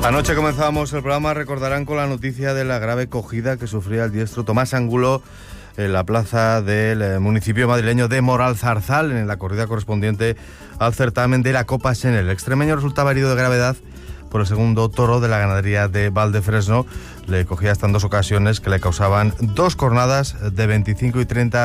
Anoche comenzábamos el programa, recordarán, con la noticia de la grave cogida que sufría el diestro Tomás Angulo en la plaza del municipio madrileño de Moralzarzal, en la corrida correspondiente al certamen de la Copa Senel. El extremeño resultaba herido de gravedad por el segundo toro de la ganadería de Valdefresno. Le cogía hasta en dos ocasiones que le causaban dos cornadas de 25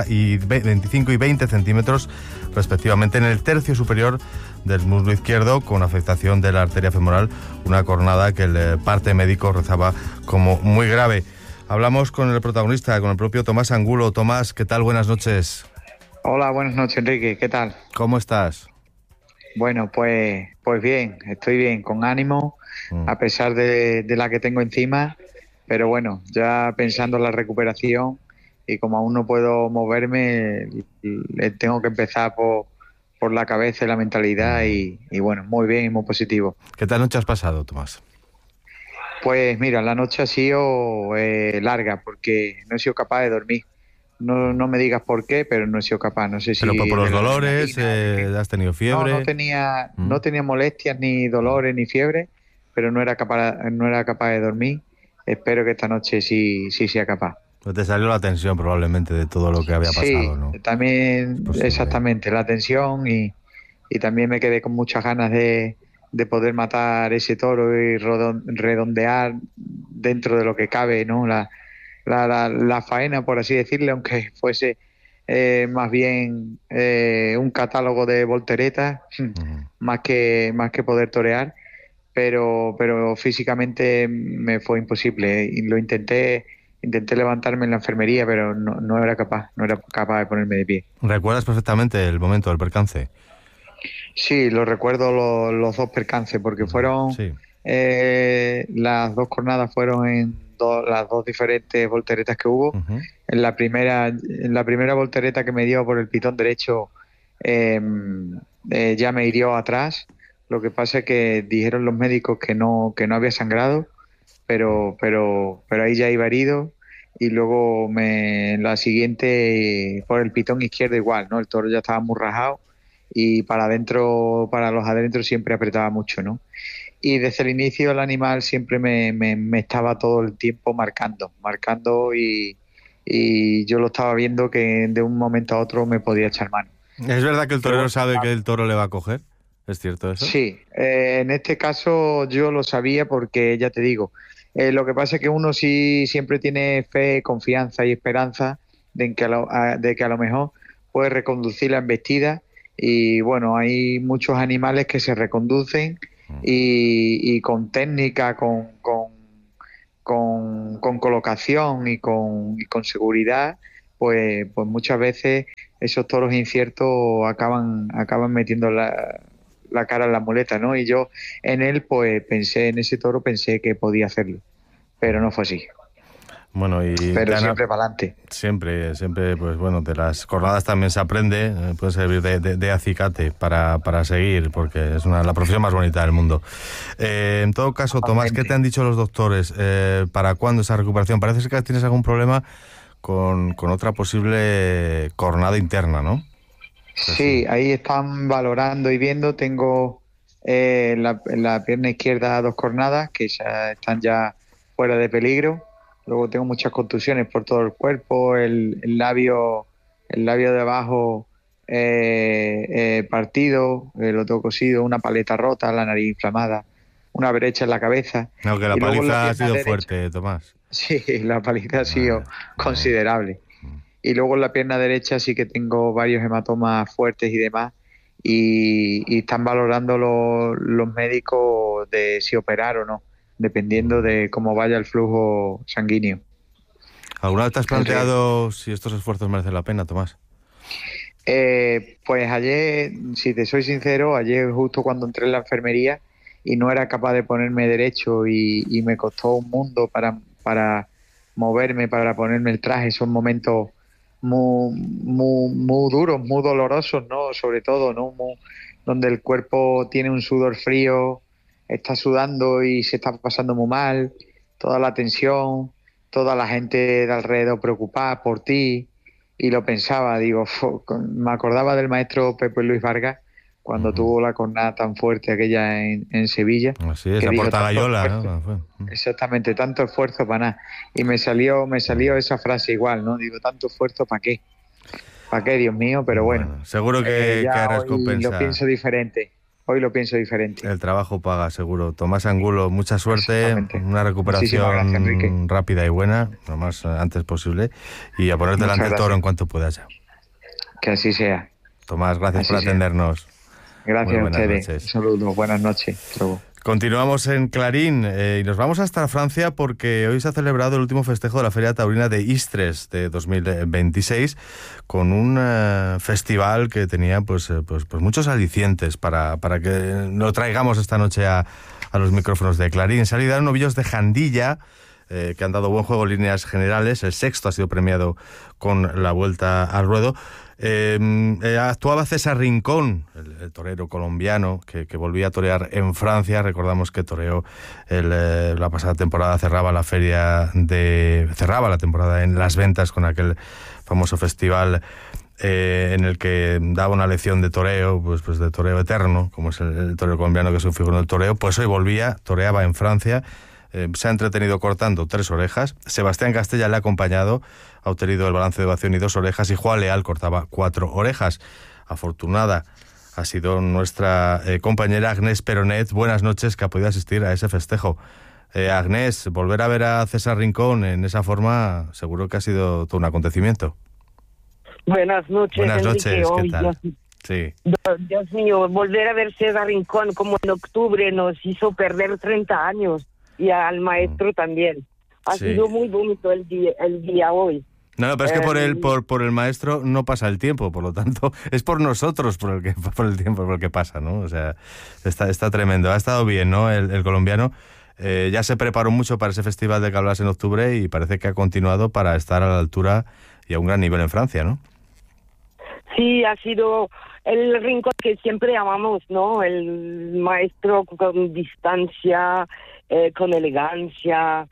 y 20 centímetros respectivamente en el tercio superior del muslo izquierdo, con afectación de la arteria femoral, una cornada que el parte médico rezaba como muy grave. Hablamos con el protagonista, con el propio Tomás Angulo. Tomás, ¿qué tal? Buenas noches. Hola, buenas noches, Enrique. ¿Qué tal? ¿Cómo estás? Bueno, pues bien, estoy bien, con ánimo, a pesar de la que tengo encima, pero bueno, ya pensando en la recuperación, y como aún no puedo moverme, tengo que empezar por la cabeza y la mentalidad, y bueno, muy bien y muy positivo. ¿Qué tal noche has pasado, Tomás? Pues mira, la noche ha sido larga, porque no he sido capaz de dormir. No me digas por qué, pero no he sido capaz. No sé si ¿Pero por los de la dolores? adrenalina, ¿Has tenido fiebre? no tenía molestias, ni dolores, ni fiebre, pero no era capaz de dormir. Espero que esta noche sí sea capaz. Pues te salió la tensión probablemente de todo lo que había pasado, Sí, ¿no? también exactamente, la tensión, y también me quedé con muchas ganas de poder matar ese toro y redondear dentro de lo que cabe, ¿no? La faena, por así decirle, aunque fuese más bien un catálogo de volteretas, más que poder torear, pero físicamente me fue imposible. Y intenté levantarme en la enfermería, pero no era capaz de ponerme de pie. ¿Recuerdas perfectamente el momento del percance? Sí, lo recuerdo los dos percances, porque fueron Sí. las dos jornadas fueron en las dos diferentes volteretas que hubo. En la primera voltereta que me dio por el pitón derecho, ya me hirió atrás. Lo que pasa es que dijeron los médicos que no había sangrado, pero ahí ya iba herido. Y luego en la siguiente, por el pitón izquierdo igual, ¿no? El toro ya estaba muy rajado, y para los adentros siempre apretaba mucho, ¿no? Y desde el inicio el animal siempre me estaba todo el tiempo marcando, y yo lo estaba viendo que de un momento a otro me podía echar mano. ¿Es verdad que el Pero torero bueno, sabe que el toro le va a coger? ¿Es cierto eso? sí, en este caso yo lo sabía, porque ya te digo, lo que pasa es que uno sí siempre tiene fe, confianza y esperanza de que a lo mejor puede reconducir la embestida. Y bueno, hay muchos animales que se reconducen, y con técnica, con colocación y con seguridad, pues muchas veces esos toros inciertos acaban metiendo la cara en la muleta, ¿no? Y yo en él, pues en ese toro pensé que podía hacerlo, pero no fue así. Bueno, y Pero gana siempre para adelante. siempre, pues bueno, de las jornadas también se aprende, puede servir de acicate para seguir, porque es la profesión más bonita del mundo. En todo caso, Tomás, ¿qué te han dicho los doctores? ¿Para cuándo esa recuperación? Parece ser que tienes algún problema con otra posible cornada interna, ¿no? Sí, ahí están valorando y viendo. Tengo en la pierna izquierda dos cornadas que ya están ya fuera de peligro. Luego tengo muchas contusiones por todo el cuerpo, el labio de abajo partido, lo tengo cosido, una paleta rota, la nariz inflamada, una brecha en la cabeza. Aunque la Y luego en la paliza ha pierna sido derecha, fuerte, Tomás. sí, la paliza ha sido Madre mía. considerable. Y luego en la pierna derecha sí que tengo varios hematomas fuertes y demás. Y están valorando los médicos de si operar o no, dependiendo de cómo vaya el flujo sanguíneo. ¿Alguna vez te has El riesgo. planteado si estos esfuerzos merecen la pena, Tomás? Pues ayer, si te soy sincero, ayer justo cuando entré en la enfermería y no era capaz de ponerme derecho, y me costó un mundo para moverme, para ponerme el traje. Son momentos muy duros, muy dolorosos, ¿no? Sobre todo, ¿no? Donde el cuerpo tiene un sudor frío, está sudando y se está pasando muy mal, toda la tensión, toda la gente de alrededor preocupada por ti. Y lo pensaba, digo, me acordaba del maestro Pepe Luis Vargas cuando tuvo la cornada tan fuerte aquella en Sevilla. Así es, que a dijo, Portagayola, ¿no? Exactamente, tanto esfuerzo para nada. Y me salió esa frase igual, ¿no? Digo, tanto esfuerzo ¿para qué? ¿Para qué, Dios mío? Pero bueno, seguro que ya hoy recompensa. lo pienso diferente. Hoy lo pienso diferente. El trabajo paga, seguro. Tomás Angulo, mucha suerte, una Muchísimas gracias, Enrique. recuperación rápida y buena, lo más antes posible, y a ponerte delante del toro en cuanto puedas ya. Que así sea. Tomás, gracias por atendernos. Gracias a ustedes. Noches. Un saludo, buenas noches. Luego. Continuamos en Clarín y nos vamos hasta Francia porque hoy se ha celebrado el último festejo de la Feria Taurina de Istres de 2026 con un festival que tenía pues muchos alicientes para que lo traigamos esta noche a los micrófonos de Clarín. Se han liderado novillos de Jandilla que han dado buen juego en líneas generales. El sexto ha sido premiado con la vuelta al ruedo. Actuaba César Rincón, el torero colombiano que volvía a torear en Francia. Recordamos que toreó la pasada temporada, cerraba la temporada en Las Ventas con aquel famoso festival en el que daba una lección de toreo, pues de toreo eterno, como es el torero colombiano, que es un figurón del toreo. Pues hoy toreaba en Francia. Se ha entretenido cortando 3 orejas. Sebastián Castella le ha acompañado, ha obtenido el balance de ovación y 2 orejas, y Juan Leal cortaba 4 orejas. Afortunada ha sido nuestra compañera Agnés Peronet. Buenas noches, que ha podido asistir a ese festejo. Agnés, volver a ver a César Rincón en esa forma seguro que ha sido todo un acontecimiento. Buenas noches, Enrique. ¿Qué tal? Sí. Dios mío, volver a ver César Rincón como en octubre nos hizo perder 30 años. Y al maestro también. Ha sido muy bonito el día hoy. No, pero es que por el maestro no pasa el tiempo, por lo tanto, es por nosotros por el tiempo por el que pasa, ¿no? O sea, está tremendo. Ha estado bien, ¿no? El colombiano ya se preparó mucho para ese festival de que hablas en octubre y parece que ha continuado para estar a la altura y a un gran nivel en Francia, ¿no? Sí, ha sido el Rincón que siempre amamos, ¿no? El maestro con distancia, con elegancia,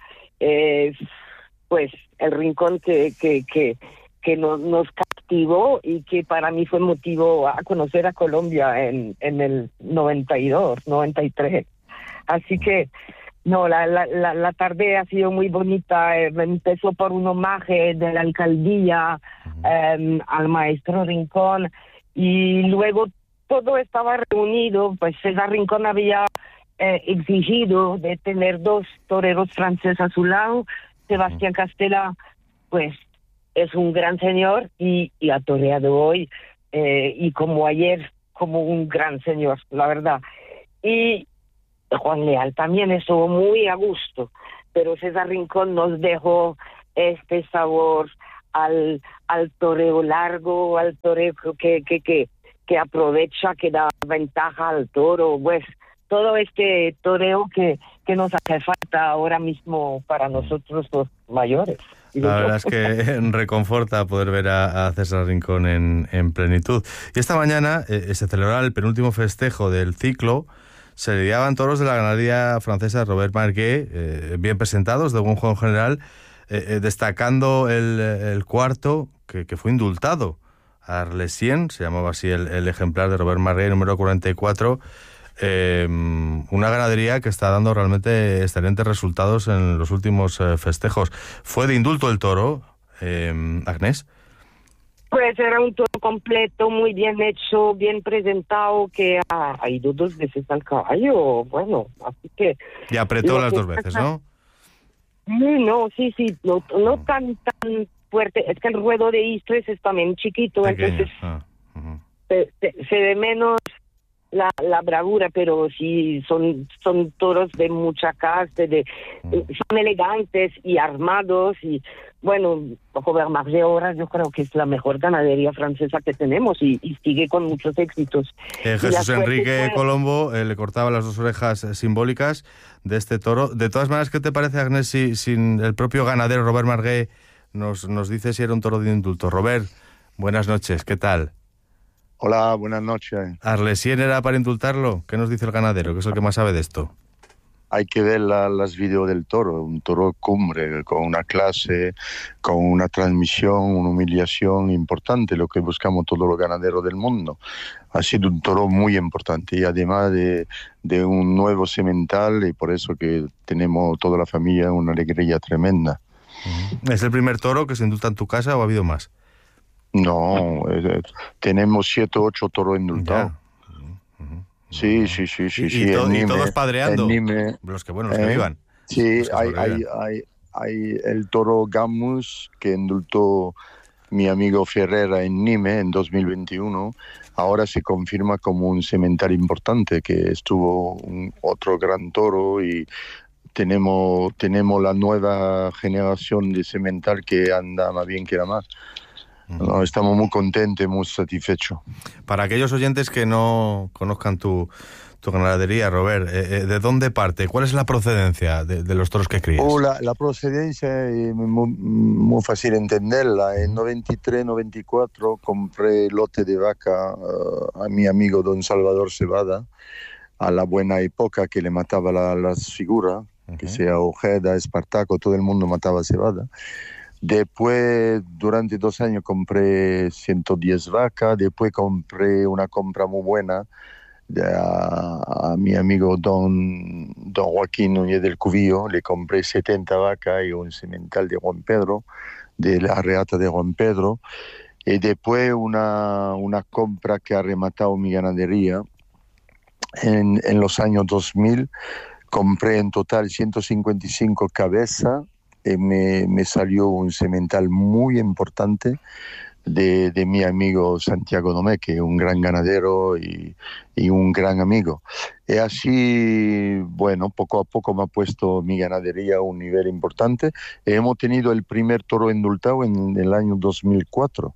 pues el Rincón que nos captivó y que para mí fue motivo a conocer a Colombia en el 92, 93. Así que no, la tarde ha sido muy bonita. Empezó por un homenaje de la alcaldía al maestro Rincón, y luego todo estaba reunido. Pues César Rincón había exigido de tener 2 toreros franceses a su lado. Sebastián Castella, pues, es un gran señor y ha toreado hoy, y como ayer, como un gran señor, la verdad. Y Juan Leal también estuvo muy a gusto, pero César Rincón nos dejó este sabor al toreo largo, al toreo que aprovecha, que da ventaja al toro, pues todo este toreo que nos hace falta ahora mismo para nosotros los mayores. La verdad es que reconforta poder ver a César Rincón en plenitud. Y esta mañana se celebraba el penúltimo festejo del ciclo. Se lidiaban toros de la ganadería francesa Robert Marguet, bien presentados, de buen juego en general, destacando el cuarto que fue indultado. Arlesien, se llamaba así el ejemplar de Robert Marguet, número 44. Una ganadería que está dando realmente excelentes resultados en los últimos festejos. ¿Fue de indulto el toro, Agnés? Pues era un toro completo, muy bien hecho, bien presentado, que ha ido 2 veces al caballo, bueno, así que... Y apretó las 2 veces, ¿no? Sí, no tan fuerte. Es que el ruedo de Istres es también chiquito, pequeño. Entonces se ve menos la bravura, pero sí son toros de mucha caste, son elegantes y armados, y bueno, Robert Marguet ahora yo creo que es la mejor ganadería francesa que tenemos y sigue con muchos éxitos. Jesús Enrique Colombo le cortaba las 2 orejas simbólicas de este toro. De todas maneras, ¿qué te parece, Agnés, si el propio ganadero Robert Marguet nos dice si era un toro de indulto? Robert, buenas noches, ¿qué tal? Hola, buenas noches. ¿Arlesien era para indultarlo? ¿Qué nos dice el ganadero, que es el que más sabe de esto? hay que ver las videos del toro, un toro cumbre, con una clase, con una transmisión, una humillación importante, lo que buscamos todos los ganaderos del mundo. Ha sido un toro muy importante y además de un nuevo semental, y por eso que tenemos toda la familia una alegría tremenda. ¿Es el primer toro que se indulta en tu casa o ha habido más? No, tenemos 7 o 8 toros indultados. Sí. Y todos padreando, los que vivan. Sí, hay el toro Gamus que indultó mi amigo Ferrera en Nîmes en 2021. Ahora se confirma como un semental importante, que estuvo otro gran toro, y tenemos la nueva generación de semental que anda más bien que la más. No, estamos muy contentos, muy satisfechos. Para aquellos oyentes que no conozcan tu ganadería, Robert, ¿de dónde parte? ¿Cuál es la procedencia de los toros que crías? La procedencia es muy fácil entenderla. En 93-94 compré lote de vaca a mi amigo don Salvador Cebada, a la buena época que le mataba las figuras, que sea Ojeda, Espartaco, todo el mundo mataba cebada. Después, durante 2 años, compré 110 vacas. Después compré una compra muy buena a mi amigo don Joaquín Núñez del Cubillo. Le compré 70 vacas y un semental de Juan Pedro, de la reata de Juan Pedro. Y después una compra que ha rematado mi ganadería. En los años 2000 compré en total 155 cabezas. Me salió un semental muy importante de mi amigo Santiago Domé, que es un gran ganadero y un gran amigo. Y así, bueno, poco a poco me ha puesto mi ganadería a un nivel importante. Hemos tenido el primer toro indultado en el año 2004.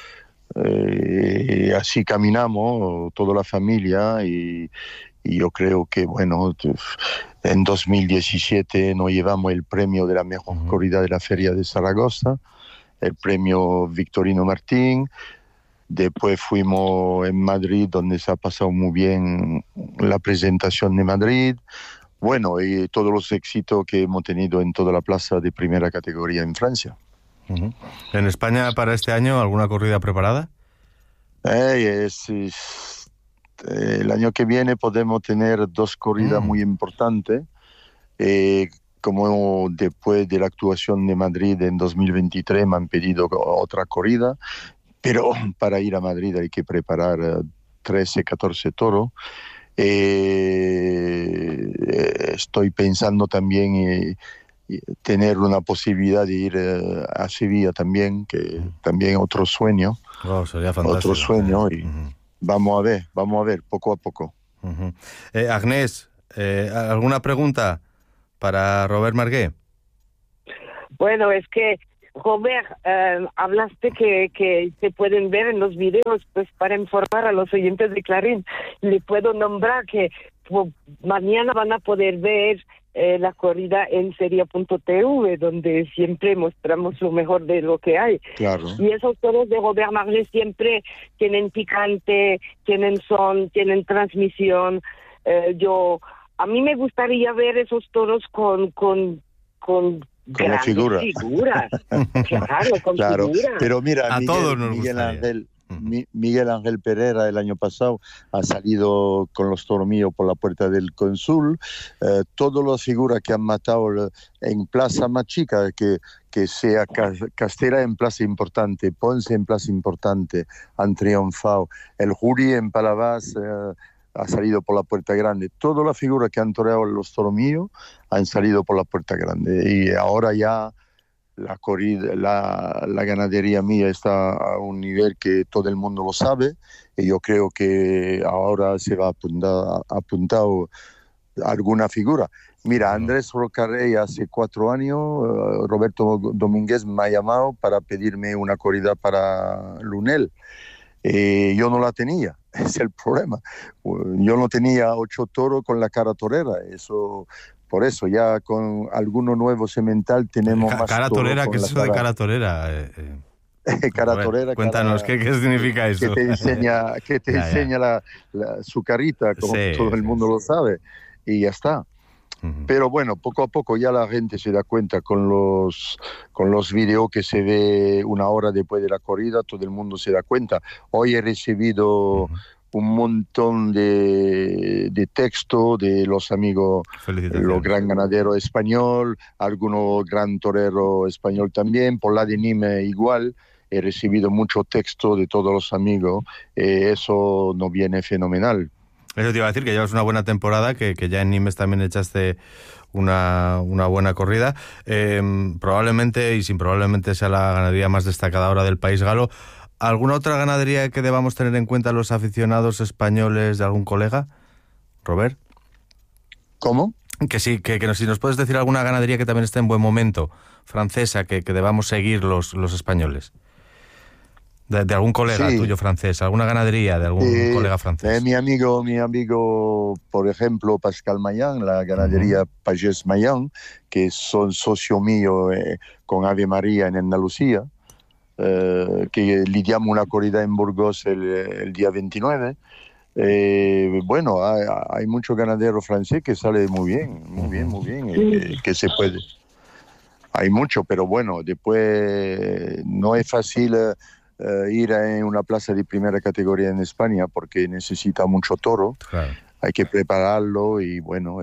Así caminamos toda la familia, y yo creo que, bueno, en 2017 nos llevamos el premio de la mejor corrida de la Feria de Zaragoza, el premio Victorino Martín. Después fuimos en Madrid, donde se ha pasado muy bien la presentación de Madrid. Bueno, y todos los éxitos que hemos tenido en toda la plaza de primera categoría en Francia. ¿En España para este año alguna corrida preparada? El año que viene podemos tener 2 corridas muy importantes. Como después de la actuación de Madrid en 2023 me han pedido otra corrida, pero para ir a Madrid hay que preparar 13, 14 toros. Estoy pensando también tener una posibilidad de ir a Sevilla también, que también otro sueño. Sería fantástico. Otro sueño, y vamos a ver, poco a poco. Agnès, ¿alguna pregunta para Robert Margué? Bueno, es que, Robert, hablaste que se pueden ver en los videos, pues para informar a los oyentes de Clarín, le puedo nombrar que mañana van a poder ver la corrida en seria.tv, donde siempre mostramos lo mejor de lo que hay. Claro. Y esos toros de Robert Margué siempre tienen picante, tienen son, tienen transmisión. A mí me gustaría ver esos toros con grandes figuras. Claro, con figuras. Pero mira, a todos nos gustaría. Miguel Ángel Pereira el año pasado ha salido con los toros míos por la puerta del Cónsul. Todas las figuras que han matado en plaza más chica, que sea Castera en plaza importante, Ponce en plaza importante, han triunfado. El Jury en Palavas ha salido por la puerta grande. Todas las figuras que han toreado los toros míos han salido por la puerta grande. Y ahora ya la ganadería mía está a un nivel que todo el mundo lo sabe, y yo creo que ahora se va a apuntar alguna figura. Mira, Andrés Rocarrey hace 4 años, Roberto Domínguez me ha llamado para pedirme una corrida para Lunel. Yo no la tenía, es el problema. Yo no tenía 8 toros con la cara torera, por eso ya con alguno nuevo semental tenemos más cara torera. ¿Qué es eso de cara torera? Cara torera. Cuéntanos, ¿qué significa eso? Que te enseña su carita, como todo el mundo lo sabe, y ya está. Pero bueno, poco a poco ya la gente se da cuenta con los videos que se ve una hora después de la corrida, todo el mundo se da cuenta. Hoy he recibido un montón de texto de los amigos, los gran ganadero español, algunos gran torero español también, por la de Nîmes igual. He recibido mucho texto de todos los amigos, eso nos viene fenomenal. Eso te iba a decir, que llevas una buena temporada, que ya en Nîmes también echaste una buena corrida. Probablemente, y sin probablemente, sea la ganadería más destacada ahora del país galo. ¿Alguna otra ganadería que debamos tener en cuenta los aficionados españoles de algún colega? ¿Robert? ¿Cómo? Que sí, que si nos puedes decir alguna ganadería que también esté en buen momento, francesa, que debamos seguir los españoles. De algún colega tuyo francés, alguna ganadería de algún colega francés. Mi amigo, por ejemplo, Pascal Mayan, la ganadería Pagès Mayan, que son socio mío con Ave María en Andalucía, que lidiamos una corrida en Burgos el día 29. Bueno, hay mucho ganadero francés que sale muy bien, que se puede. Hay mucho, pero bueno, después no es fácil ir a una plaza de primera categoría en España porque necesita mucho toro. Claro. Hay que prepararlo y bueno,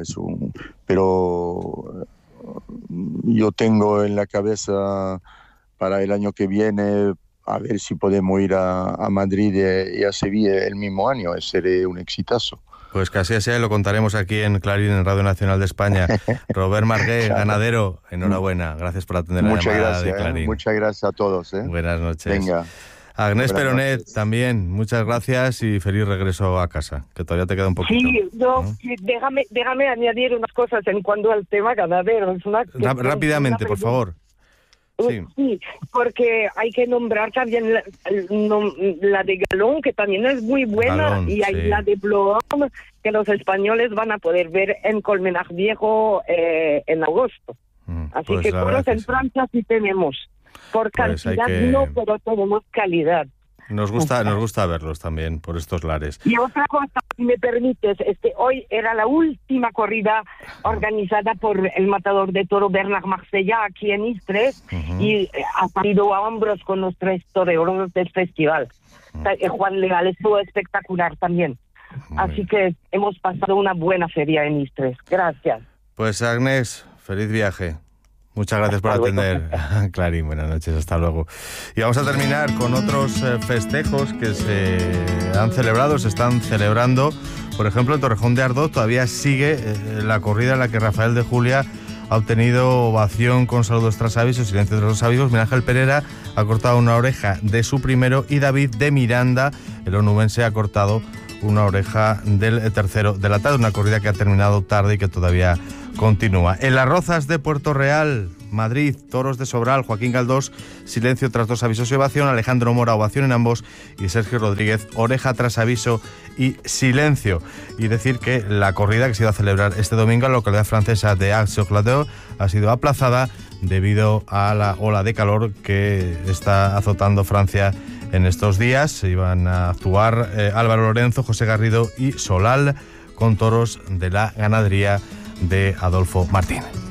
pero yo tengo en la cabeza para el año que viene a ver si podemos ir a Madrid y a Sevilla el mismo año. Sería un exitazo. Pues que así sea, lo contaremos aquí en Clarín, en Radio Nacional de España. Robert Margué, ganadero, enhorabuena. Gracias por atender la llamada de Clarín. Muchas gracias a todos. Buenas noches. Venga. Agnès Peronet, también, muchas gracias y feliz regreso a casa, que todavía te queda un poquito. Sí, déjame añadir unas cosas en cuanto al tema ganadero. Rápidamente, por favor. Sí, porque hay que nombrar también la de Galón, que también es muy buena, Galón, y hay la de Bloom, que los españoles van a poder ver en Colmenar Viejo en agosto. Así pues que todos en Francia sí tenemos. Por cantidad no, pero tenemos calidad. Nos gusta verlos también por estos lares. Y otra cosa, si me permites, hoy era la última corrida organizada por el matador de toro Bernard Marsella aquí en Istres, y ha salido a hombros con los 3 toreros del festival. Juan Leal estuvo espectacular también. Así que hemos pasado una buena feria en Istres. Gracias. Pues Agnès, feliz viaje. Muchas gracias por atender. Clarín, buenas noches, hasta luego. Y vamos a terminar con otros festejos que se han celebrado, se están celebrando. Por ejemplo, en Torrejón de Ardoz todavía sigue la corrida en la que Rafael de Julia ha obtenido ovación con saludos tras aviso, silencio tras los avisos. Miguel Ángel Pereira ha cortado una oreja de su primero y David de Miranda, el onubense, ha cortado una oreja del tercero de la tarde. Una corrida que ha terminado tarde y que todavía continúa. En Las Rozas de Puerto Real, Madrid, toros de Sobral, Joaquín Galdós, silencio tras 2 avisos y ovación, Alejandro Mora, ovación en ambos, y Sergio Rodríguez, oreja tras aviso y silencio. Y decir que la corrida que se iba a celebrar este domingo en la localidad francesa de Arles-sur-Cladeu ha sido aplazada debido a la ola de calor que está azotando Francia en estos días. Iban a actuar Álvaro Lorenzo, José Garrido y Solal con toros de la ganadería de Adolfo Martín.